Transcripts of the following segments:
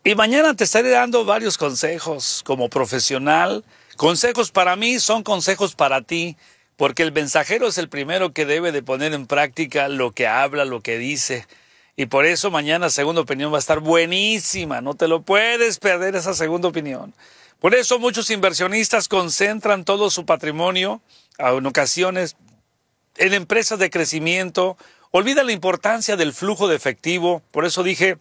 Y mañana te estaré dando varios consejos como profesional. Consejos para mí son consejos para ti, porque el mensajero es el primero que debe de poner en práctica lo que habla, lo que dice. Y por eso mañana Segunda Opinión va a estar buenísima. No te lo puedes perder esa segunda opinión. Por eso muchos inversionistas concentran todo su patrimonio, en ocasiones, en empresas de crecimiento. Olvida la importancia del flujo de efectivo. Por eso dije,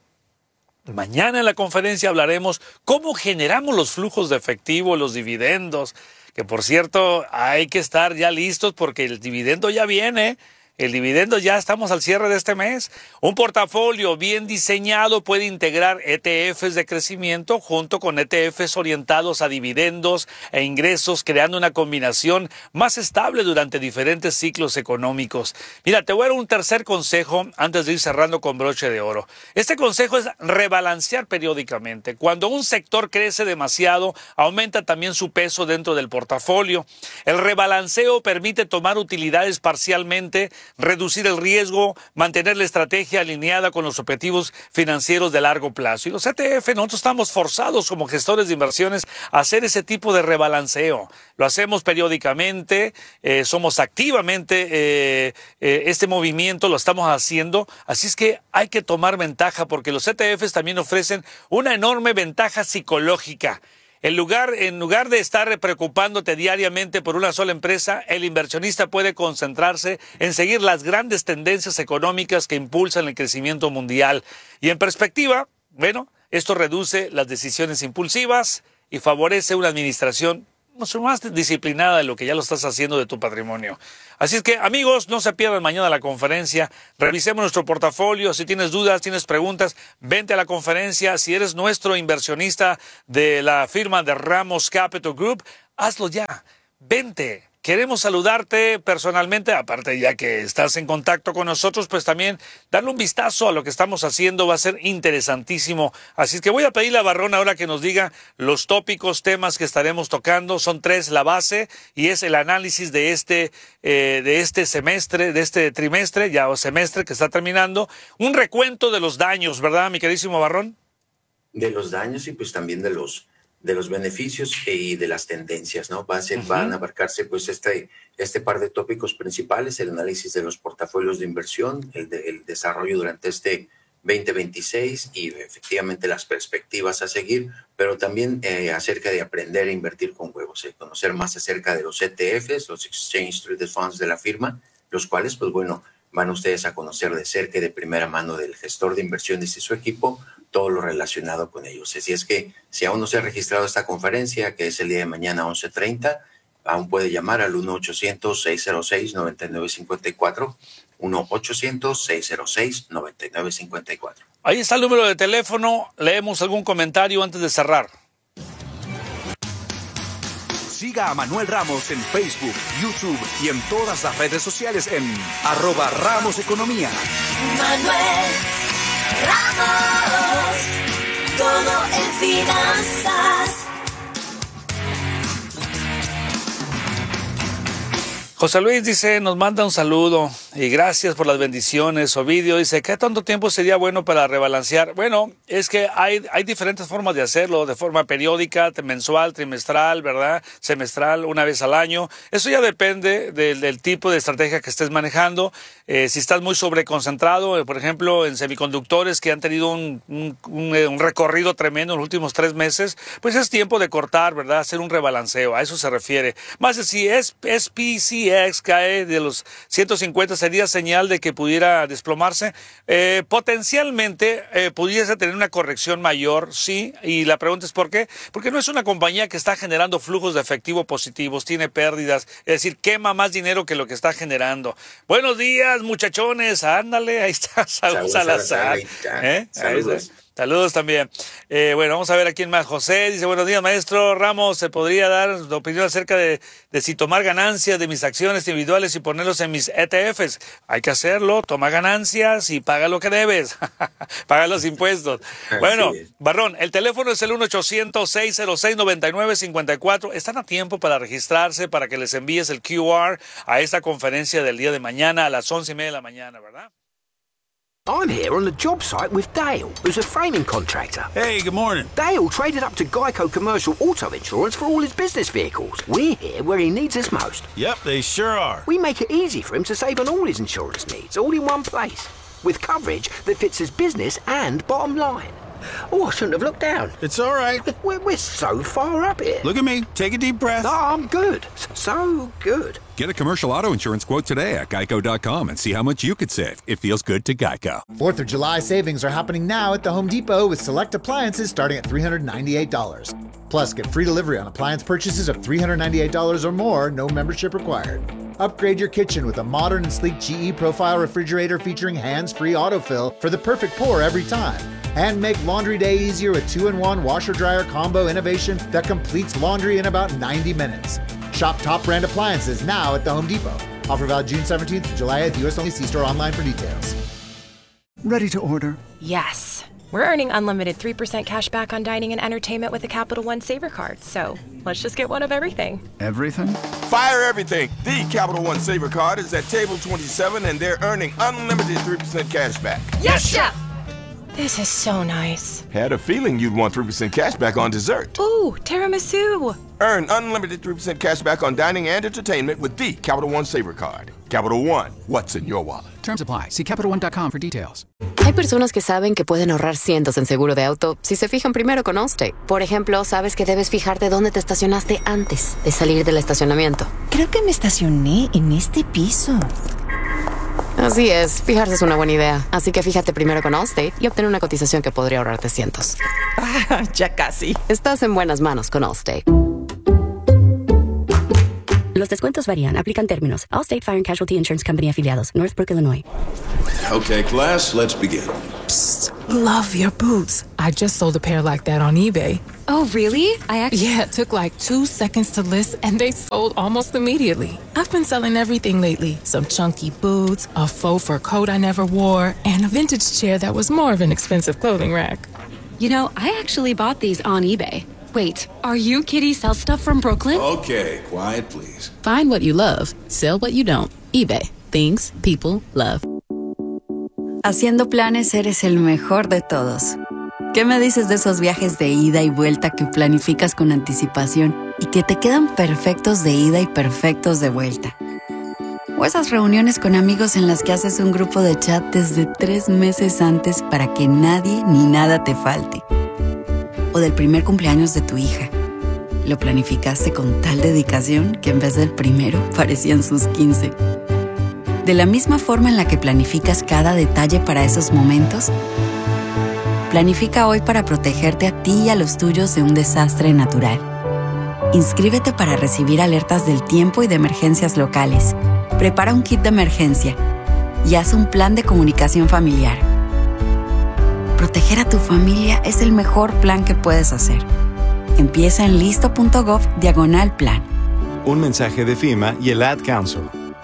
mañana en la conferencia hablaremos cómo generamos los flujos de efectivo, los dividendos, que por cierto hay que estar ya listos porque el dividendo ya viene. El dividendo ya estamos al cierre de este mes. Un portafolio bien diseñado puede integrar ETFs de crecimiento junto con ETFs orientados a dividendos e ingresos, creando una combinación más estable durante diferentes ciclos económicos. Mira, te voy a dar un tercer consejo antes de ir cerrando con broche de oro. Este consejo es rebalancear periódicamente. Cuando un sector crece demasiado, aumenta también su peso dentro del portafolio. El rebalanceo permite tomar utilidades parcialmente, reducir el riesgo, mantener la estrategia alineada con los objetivos financieros de largo plazo. Y los ETF, nosotros estamos forzados como gestores de inversiones a hacer ese tipo de rebalanceo. Lo hacemos periódicamente, somos activamente, este movimiento lo estamos haciendo, así es que hay que tomar ventaja porque los ETFs también ofrecen una enorme ventaja psicológica. En lugar de estar preocupándote diariamente por una sola empresa, el inversionista puede concentrarse en seguir las grandes tendencias económicas que impulsan el crecimiento mundial. Y en perspectiva, bueno, esto reduce las decisiones impulsivas y favorece una administración mucho más disciplinada de lo que ya lo estás haciendo de tu patrimonio. Así es que, amigos, no se pierdan mañana la conferencia. Revisemos nuestro portafolio. Si tienes dudas, tienes preguntas, vente a la conferencia. Si eres nuestro inversionista de la firma de Ramos Capital Group, hazlo ya. Vente. Queremos saludarte personalmente, aparte ya que estás en contacto con nosotros, pues también darle un vistazo a lo que estamos haciendo va a ser interesantísimo. Así es que voy a pedirle a Barrón ahora que nos diga los tópicos, temas que estaremos tocando. Son 3 la base y es el análisis de este semestre, de este trimestre, ya o semestre que está terminando. Un recuento de los daños, ¿verdad, mi queridísimo Barrón? De los daños y pues también de los beneficios y de las tendencias, ¿no? Van a abarcarse pues este par de tópicos principales: el análisis de los portafolios de inversión, el desarrollo durante este 2026 y efectivamente las perspectivas a seguir, pero también acerca de aprender a invertir con huevos, conocer más acerca de los ETFs, los Exchange Traded Funds de la firma, los cuales, pues bueno, van ustedes a conocer de cerca y de primera mano del gestor de inversiones y su equipo, todo lo relacionado con ellos. Así es que si aún no se ha registrado esta conferencia, que es el día de mañana 11:30, aún puede llamar al 1-800-606-9954, 1-800-606-9954. Ahí está el número de teléfono. Leemos algún comentario antes de cerrar. Siga a Manuel Ramos en Facebook, YouTube y en todas las redes sociales en @RamosEconomía. Manuel Ramos, todo en finanzas. José Luis dice, nos manda un saludo y gracias por las bendiciones. Ovidio dice, ¿qué tanto tiempo sería bueno para rebalancear? Bueno, es que hay diferentes formas de hacerlo, de forma periódica, mensual, trimestral, ¿verdad? Semestral, una vez al año. Eso ya depende del tipo de estrategia que estés manejando. Si estás muy sobreconcentrado, por ejemplo, en semiconductores que han tenido un recorrido tremendo en los últimos 3 meses, pues es tiempo de cortar, ¿verdad? Hacer un rebalanceo, a eso se refiere. Más si es SPCX cae de los 150, sería señal de que pudiera desplomarse. Potencialmente pudiese tener una corrección mayor, sí, y la pregunta es ¿por qué? Porque no es una compañía que está generando flujos de efectivo positivos, tiene pérdidas, es decir, quema más dinero que lo que está generando. Buenos días, muchachones, ándale, ahí está Saúl Salazar. Saludos. Saludos también. Bueno, vamos a ver a quién más. José dice, buenos días, maestro Ramos. ¿Se podría dar la opinión acerca de si tomar ganancias de mis acciones individuales y ponerlos en mis ETFs? Hay que hacerlo, toma ganancias y paga lo que debes. Paga los impuestos. Bueno, Barrón, el teléfono es el 1-800-606-9954. Están a tiempo para registrarse, para que les envíes el QR a esta conferencia del día de mañana a las 11:30 de la mañana, ¿verdad? I'm here on the job site with Dale, who's a framing contractor. Hey, good morning. Dale traded up to Geico Commercial Auto Insurance for all his business vehicles. We're here where he needs us most. Yep, they sure are. We make it easy for him to save on all his insurance needs, all in one place, with coverage that fits his business and bottom line. Oh, I shouldn't have looked down. It's all right. We're so far up here. Look at me. Take a deep breath. No, I'm good. So good. Get a commercial auto insurance quote today at geico.com and see how much you could save. It feels good to Geico. 4th of July savings are happening now at the Home Depot with select appliances starting at $398. Plus, get free delivery on appliance purchases of $398 or more, no membership required. Upgrade your kitchen with a modern and sleek GE Profile refrigerator featuring hands-free autofill for the perfect pour every time. And make laundry day easier with 2-in-1 washer-dryer combo innovation that completes laundry in about 90 minutes. Shop top brand appliances now at the Home Depot. Offer valid June 17th to July 8th. U.S. only. See store online for details. Ready to order? Yes. We're earning unlimited 3% cash back on dining and entertainment with the Capital One Saver Card. So let's just get one of everything. Everything? Fire everything. The Capital One Saver Card is at table 27 and they're earning unlimited 3% cash back. Yes, Chef! This is so nice. Had a feeling you'd want 3% cash back on dessert. Ooh, tiramisu. Earn unlimited 3% cash back on dining and entertainment with the Capital One Saver Card. Capital One, what's in your wallet? Terms apply. See CapitalOne.com for details. Hay personas que saben que pueden ahorrar cientos en seguro de auto si se fijan primero con Allstate. Por ejemplo, sabes que debes fijarte dónde te estacionaste antes de salir del estacionamiento. Creo que me estacioné en este piso. Así es, fijarse es una buena idea. Así que fíjate primero con Allstate y obtén una cotización que podría ahorrarte cientos. Ah, ya casi. Estás en buenas manos con Allstate. Los descuentos varían. Aplican términos. Allstate Fire and Casualty Insurance Company afiliados. Northbrook, Illinois. Okay, class, let's begin. Psst, love your boots. I just sold a pair like that on eBay. Oh, really? Yeah, it took like 2 seconds to list and they sold almost immediately. I've been selling everything lately. Some chunky boots, a faux fur coat I never wore, and a vintage chair that was more of an expensive clothing rack. You know, I actually bought these on eBay. Wait, are you Kitty Sell Stuff from Brooklyn? Okay, quiet, please. Find what you love. Sell what you don't. eBay. Things people love. Haciendo planes eres el mejor de todos. ¿Qué me dices de esos viajes de ida y vuelta que planificas con anticipación y que te quedan perfectos de ida y perfectos de vuelta? O esas reuniones con amigos en las que haces un grupo de chat desde 3 meses antes para que nadie ni nada te falte. O del primer cumpleaños de tu hija. Lo planificaste con tal dedicación que en vez del primero parecían sus 15. De la misma forma en la que planificas cada detalle para esos momentos, planifica hoy para protegerte a ti y a los tuyos de un desastre natural. Inscríbete para recibir alertas del tiempo y de emergencias locales. Prepara un kit de emergencia y haz un plan de comunicación familiar. Proteger a tu familia es el mejor plan que puedes hacer. Empieza en listo.gov/plan. Un mensaje de FEMA y el Ad Council.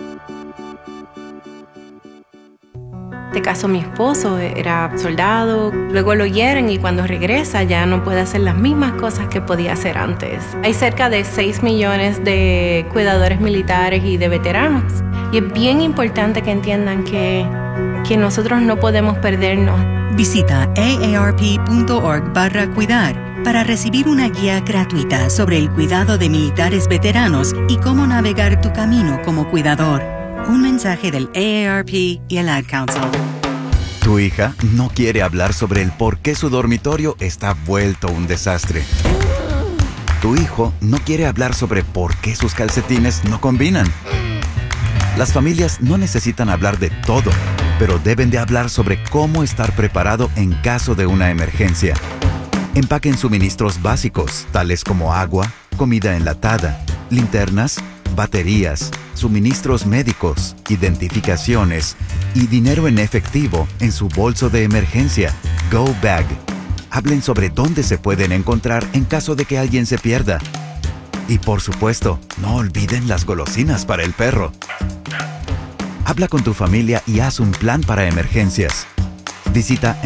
Este caso, mi esposo era soldado, luego lo hieren y cuando regresa ya no puede hacer las mismas cosas que podía hacer antes. Hay cerca de 6 millones de cuidadores militares y de veteranos. Y es bien importante que entiendan que nosotros no podemos perdernos. Visita aarp.org/cuidar para recibir una guía gratuita sobre el cuidado de militares veteranos y cómo navegar tu camino como cuidador. Un mensaje del AARP y el Ad Council. Tu hija no quiere hablar sobre el por qué su dormitorio está vuelto un desastre. Tu hijo no quiere hablar sobre por qué sus calcetines no combinan. Las familias no necesitan hablar de todo, pero deben de hablar sobre cómo estar preparado en caso de una emergencia. Empaquen suministros básicos, tales como agua, comida enlatada, linternas, baterías, suministros médicos, identificaciones y dinero en efectivo en su bolso de emergencia, Go Bag. Hablen sobre dónde se pueden encontrar en caso de que alguien se pierda. Y por supuesto, no olviden las golosinas para el perro. Habla con tu familia y haz un plan para emergencias. Visita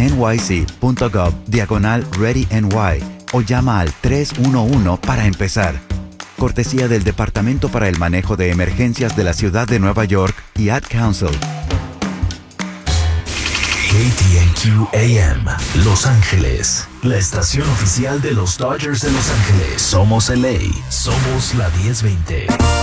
nyc.gov/ReadyNY o llama al 311 para empezar. Cortesía del Departamento para el Manejo de Emergencias de la Ciudad de Nueva York y Ad Council. WQAM, Los Ángeles, la estación oficial de los Dodgers de Los Ángeles. Somos LA, somos la 1020.